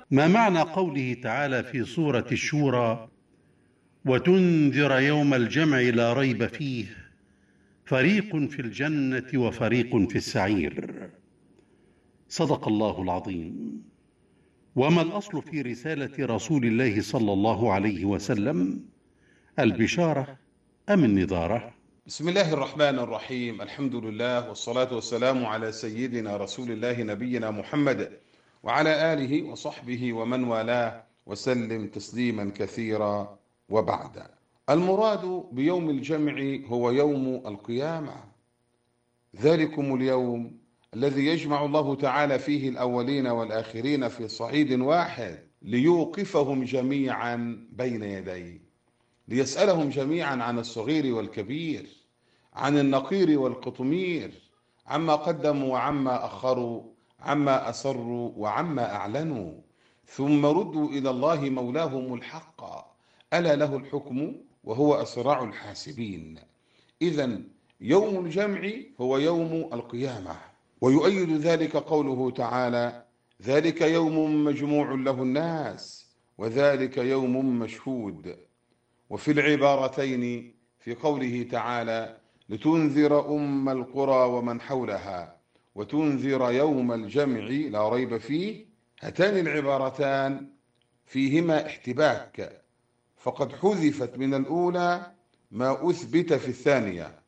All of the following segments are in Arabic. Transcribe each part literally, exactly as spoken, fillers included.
ما معنى قوله تعالى في سورة الشورى: وتنذر يوم الجمع لا ريب فيه فريق في الجنة وفريق في السعير؟ صدق الله العظيم. وما الأصل في رسالة رسول الله صلى الله عليه وسلم، البشارة أم النذارة؟ بسم الله الرحمن الرحيم. الحمد لله والصلاة والسلام على سيدنا رسول الله نبينا محمد وعلى آله وصحبه ومن والاه وسلم تسليما كثيرا. وبعد، المراد بيوم الجمع هو يوم القيامة، ذلكم اليوم الذي يجمع الله تعالى فيه الأولين والآخرين في صعيد واحد ليوقفهم جميعا بين يديه، ليسألهم جميعا عن الصغير والكبير، عن النقير والقطمير، عما قدموا وعما أخروا، عما أسروا وعما أعلنوا، ثم ردوا إلى الله مولاهم الحق، ألا له الحكم وهو أسرع الحاسبين. إذن يوم الجمع هو يوم القيامة، ويؤيد ذلك قوله تعالى: ذلك يوم مجموع له الناس وذلك يوم مشهود. وفي العبارتين في قوله تعالى: لتنذر أم القرى ومن حولها وتنذر يوم الجمع لا ريب فيه، هاتان العبارتان فيهما احتباك، فقد حذفت من الأولى ما أثبت في الثانية،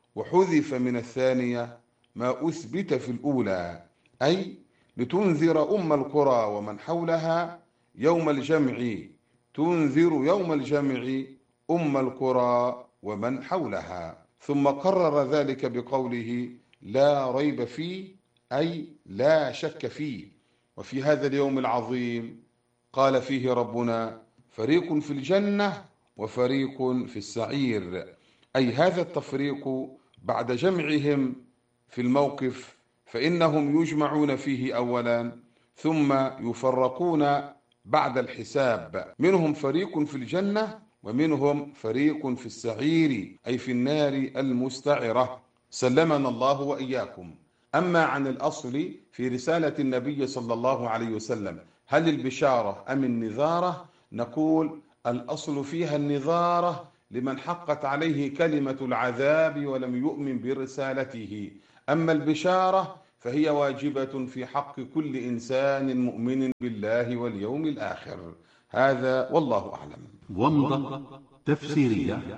وحذف من الثانية ما أثبت في الأولى، أي لتنذر أم القرى ومن حولها يوم الجمع، تنذر يوم الجمع أم القرى ومن حولها. ثم قرر ذلك بقوله لا ريب فيه، أي لا شك فيه. وفي هذا اليوم العظيم قال فيه ربنا: فريق في الجنة وفريق في السعير، أي هذا التفريق بعد جمعهم في الموقف، فإنهم يجمعون فيه أولا ثم يفرقون بعد الحساب، منهم فريق في الجنة ومنهم فريق في السعير، أي في النار المستعرة، سلمنا الله وإياكم. أما عن الأصل في رسالة النبي صلى الله عليه وسلم، هل البشارة أم النذارة؟ نقول الأصل فيها النذارة لمن حقت عليه كلمة العذاب ولم يؤمن برسالته، أما البشارة فهي واجبة في حق كل إنسان مؤمن بالله واليوم الآخر. هذا والله أعلم. ومضة تفسيرية،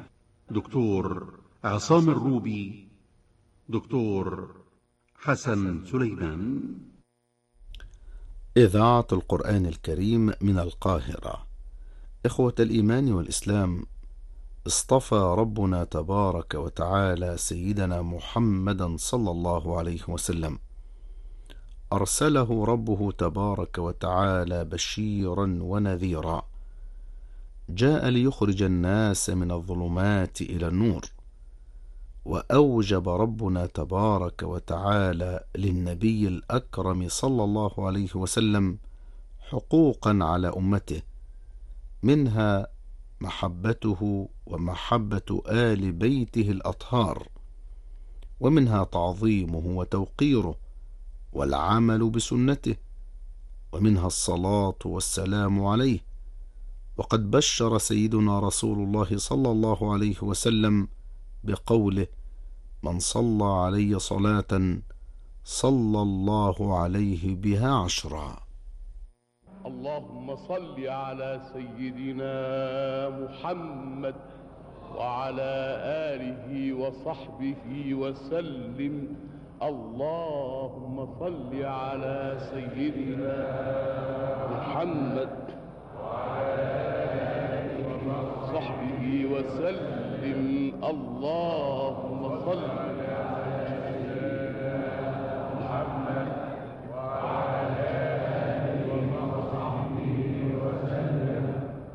دكتور عصام الروبي، دكتور حسن سليمان. إذاعة القرآن الكريم من القاهرة. إخوة الإيمان والإسلام، اصطفى ربنا تبارك وتعالى سيدنا محمدا صلى الله عليه وسلم، أرسله ربه تبارك وتعالى بشيرا ونذيرا، جاء ليخرج الناس من الظلمات إلى النور. وأوجب ربنا تبارك وتعالى للنبي الأكرم صلى الله عليه وسلم حقوقا على أمته، منها محبته ومحبة آل بيته الأطهار، ومنها تعظيمه وتوقيره والعمل بسنته، ومنها الصلاة والسلام عليه. وقد بشر سيدنا رسول الله صلى الله عليه وسلم بقوله: من صلى علي صلاة صلى الله عليه بها عشرا. اللهم صل على سيدنا محمد وعلى آله وصحبه وسلم. اللهم صل على سيدنا محمد وعلى آله وصحبه وسلم. اللهم صل على سيدنا محمد وعلى آله وصحبه وسلم.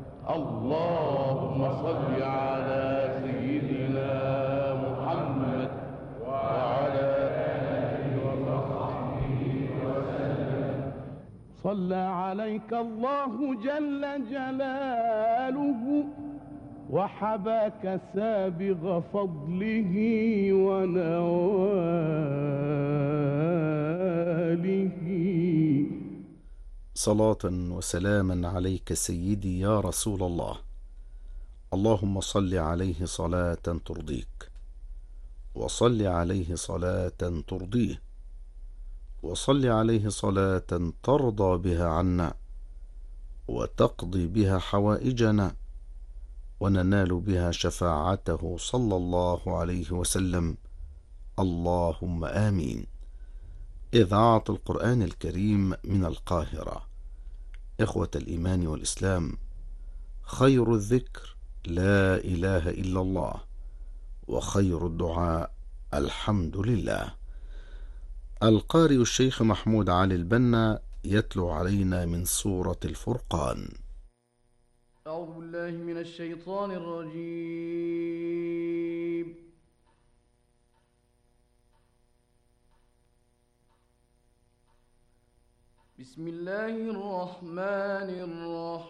اللهم صل على سيدنا محمد وعلى آله وصحبه وسلم. صلى عليك الله جل جلاله وحباك سابغ فضله ونواله. صلاة وسلاما عليك سيدي يا رسول الله. اللهم صل عليه صلاة ترضيك، وصل عليه صلاة ترضيه، وصل عليه صلاة ترضى بها عنا، وتقضي بها حوائجنا، وننال بها شفاعته صلى الله عليه وسلم. اللهم آمين. إذاعة القرآن الكريم من القاهرة. إخوة الإيمان والإسلام، خير الذكر لا إله إلا الله، وخير الدعاء الحمد لله. القارئ الشيخ محمود علي البنا يتلو علينا من سورة الفرقان. أعوذ بالله من الشيطان الرجيم. بسم الله الرحمن الرحيم.